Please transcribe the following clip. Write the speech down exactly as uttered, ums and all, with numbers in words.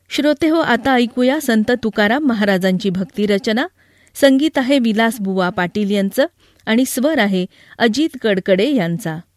श्रोते हो, आता ऐकूया संत तुकाराम महाराजांची भक्ती रचना. संगीत आहे विलास बुवा पाटील यांचं आणि स्वर आहे अजित कडकडे यांचा.